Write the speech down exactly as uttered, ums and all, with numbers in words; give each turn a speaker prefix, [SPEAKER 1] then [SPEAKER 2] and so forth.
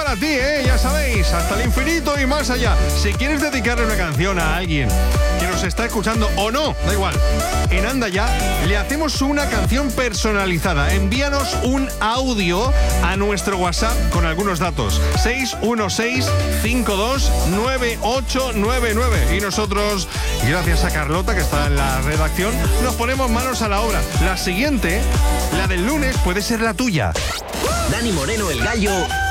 [SPEAKER 1] para ti, ¿eh? Ya sabéis, hasta el infinito y más allá. Si quieres dedicarle una canción a alguien que nos está escuchando o no, da igual, en Anda Ya le hacemos una canción personalizada. Envíanos un audio a nuestro WhatsApp con algunos datos. seis uno seis, cinco dos nueve ocho nueve nueve. Y nosotros, gracias a Carlota, que está en la redacción, nos ponemos manos a la obra. La siguiente, la del lunes, puede ser la tuya.
[SPEAKER 2] Dani Moreno, el Gallo,